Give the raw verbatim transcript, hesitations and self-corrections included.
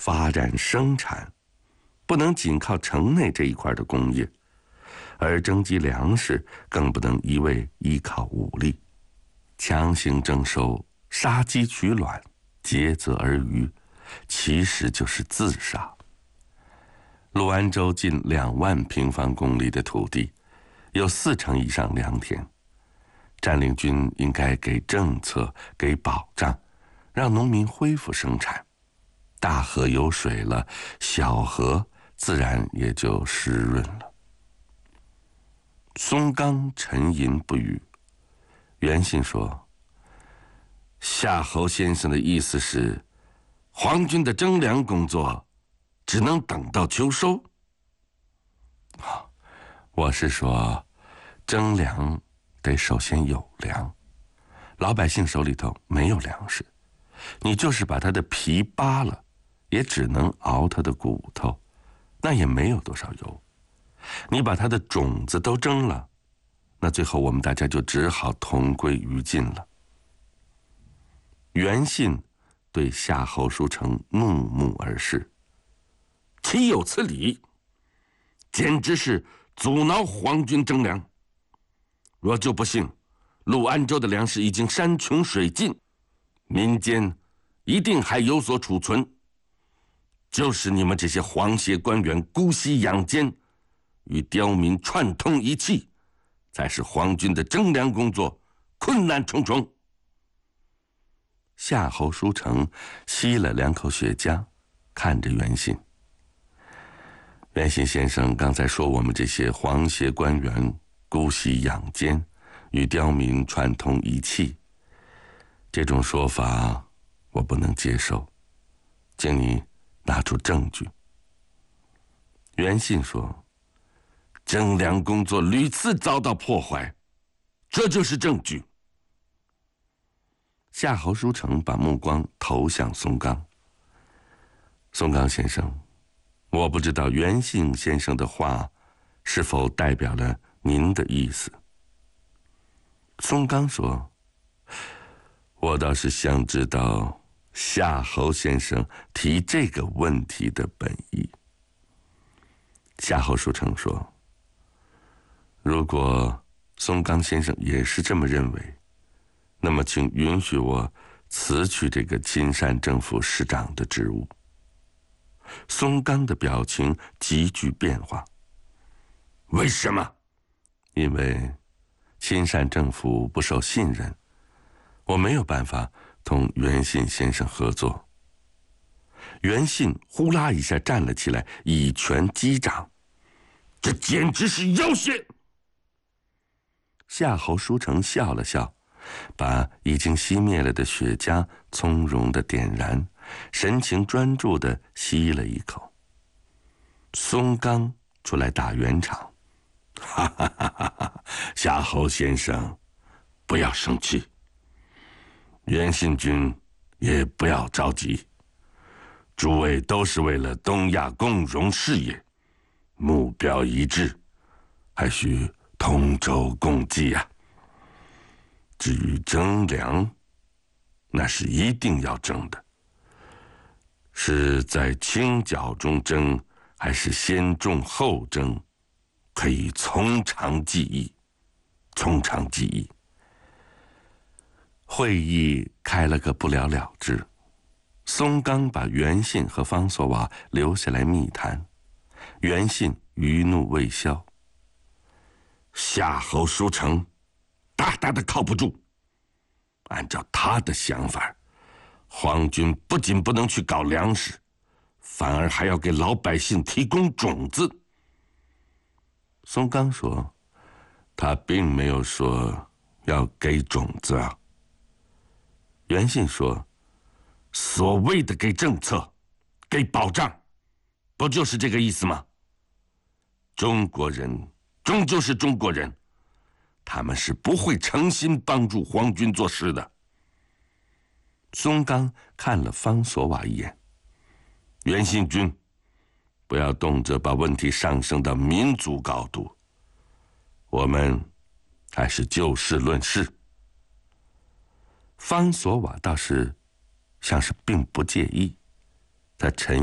发展生产，不能仅靠城内这一块的工业，而征集粮食更不能一味依靠武力，强行征收、杀鸡取卵、竭泽而渔，其实就是自杀。陆安州近两万平方公里的土地，有四成以上良田，占领军应该给政策、给保障，让农民恢复生产。大河有水了，小河自然也就湿润了。松冈沉吟不语。袁信说：“夏侯先生的意思是，皇军的征粮工作只能等到秋收。”我是说，征粮得首先有粮，老百姓手里头没有粮食，你就是把他的皮扒了，也只能熬他的骨头，那也没有多少油。你把他的种子都征了，那最后我们大家就只好同归于尽了。袁信对夏侯书成怒目而视：“岂有此理！简直是阻挠皇军征粮。若就不幸陆安州的粮食已经山穷水尽，民间一定还有所储存，就是你们这些皇协官员姑息养奸，与刁民串通一气，才使皇军的征粮工作困难重重。”夏侯书成吸了两口雪茄，看着袁信。袁信先生刚才说我们这些皇协官员姑息养奸，与刁民串通一气，这种说法我不能接受，请你拿出证据。袁信说：“征粮工作屡次遭到破坏，这就是证据。”夏侯书成把目光投向松冈。松冈先生，我不知道袁信先生的话是否代表了您的意思。松冈说：“我倒是想知道夏侯先生提这个问题的本意。”夏侯书成说：“如果松冈先生也是这么认为，那么请允许我辞去这个亲善政府市长的职务。”松冈的表情急剧变化。“为什么？”“因为亲善政府不受信任，我没有办法同袁信先生合作。”袁信呼啦一下站了起来，以拳击掌：“这简直是要挟！”夏侯书成笑了笑，把已经熄灭了的雪茄从容地点燃，神情专注地吸了一口。松冈出来打圆场：“哈哈哈哈哈！夏侯先生，不要生气，袁信君也不要着急，诸位都是为了东亚共荣事业，目标一致，还需同舟共济啊。至于征粮，那是一定要征的，是在清剿中征，还是先种后征，可以从长计议，从长计议。”会议开了个不了了之。松冈把袁信和方索瓦留下来密谈，袁信余怒未消：“夏侯书成大大的靠不住。按照他的想法，皇军不仅不能去搞粮食，反而还要给老百姓提供种子。”松冈说：“他并没有说要给种子啊。”袁信说：“所谓的给政策、给保障，不就是这个意思吗？中国人终究是中国人，他们是不会诚心帮助皇军做事的。”松冈看了方索瓦一眼：“袁信君，不要动辄把问题上升到民族高度，我们还是就事论事。”方索瓦倒是像是并不介意，他沉